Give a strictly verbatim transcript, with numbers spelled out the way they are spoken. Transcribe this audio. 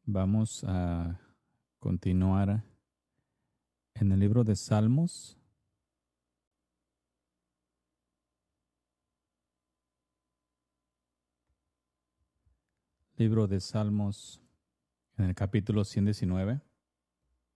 Vamos a continuar en el libro de Salmos. Libro de Salmos en el capítulo ciento diecinueve.